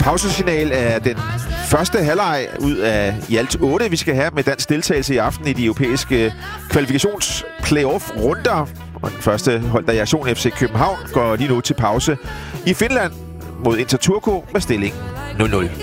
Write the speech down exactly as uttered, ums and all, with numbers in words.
pausesignal er den første halvleg ud af i alt otte, vi skal have med dansk deltagelse i aften i de europæiske kvalifikations-playoff-runder. Og den første hold, der er i aktion, F C København, går lige nu til pause i Finland mod Inter Turku med stilling nul nul.